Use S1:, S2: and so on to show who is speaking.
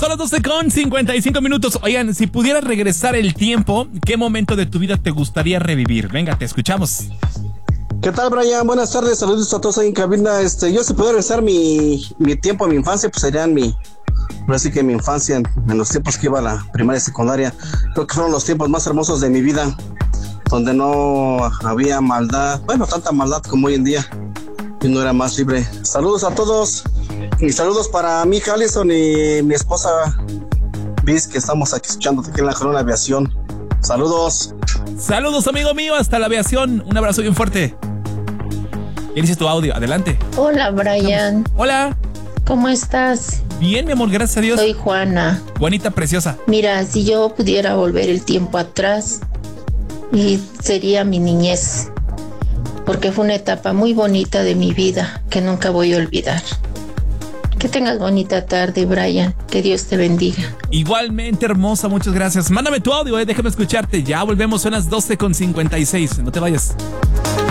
S1: Son las 12:55. Oigan, si pudieras regresar el tiempo, ¿qué momento de tu vida te gustaría revivir? Venga, te escuchamos.
S2: ¿Qué tal, Brian? Buenas tardes, saludos a todos ahí en cabina. Yo si pudiera regresar mi tiempo, mi infancia, pues sería así que mi infancia, en los tiempos que iba a la primaria y secundaria, creo que fueron los tiempos más hermosos de mi vida, donde no había maldad, bueno, tanta maldad como hoy en día, y uno era más libre. Saludos a todos, y saludos para mi hija Alison y mi esposa Biz, que estamos aquí escuchando aquí en la Corona Aviación. Saludos.
S1: Saludos, amigo mío, hasta la aviación. Un abrazo bien fuerte. ¿Qué dice tu audio? Adelante.
S3: Hola, Brian.
S1: Hola.
S3: ¿Cómo estás?
S1: Bien, mi amor, gracias a Dios.
S3: Soy Juana.
S1: Juanita preciosa.
S3: Mira, si yo pudiera volver el tiempo atrás, y sería mi niñez, porque fue una etapa muy bonita de mi vida que nunca voy a olvidar. Que tengas bonita tarde, Brian. Que Dios te bendiga.
S1: Igualmente, hermosa, muchas gracias. Mándame tu audio, déjame escucharte. Ya volvemos, son las 12:56. No te vayas.